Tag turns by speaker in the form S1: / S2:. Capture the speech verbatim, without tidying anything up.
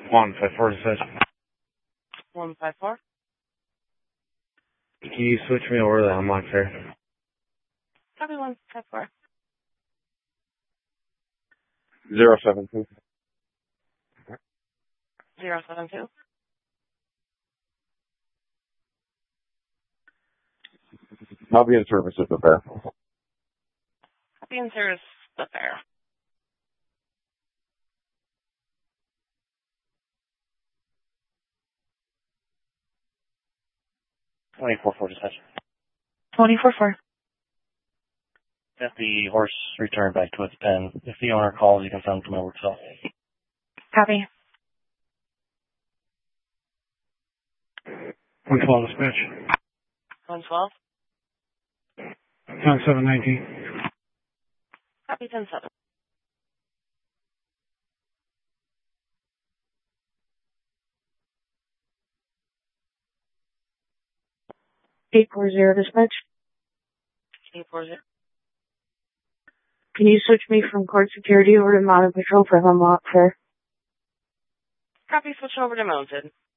S1: One five four dispatch.
S2: One five four.
S1: Can you switch me over to the Hemlock Fair?
S2: Copy one five four.
S1: Zero seven two.
S2: Zero seven two.
S1: I'll be in service at the fair.
S2: Copy in service the fair.
S3: twenty-four four dispatch.
S2: Twenty-four four.
S3: Get the horse returned back to its pen. If the owner calls, you can send him to my work cell.
S2: Copy.
S1: One twelve dispatch.
S2: One twelve.
S1: Ten seven nineteen.
S2: Copy ten seven.
S4: eight four zero dispatch.
S2: Eight four zero.
S4: Can you switch me from court security over to mounted patrol for Hemlock Fair?
S2: Copy switch over to mounted.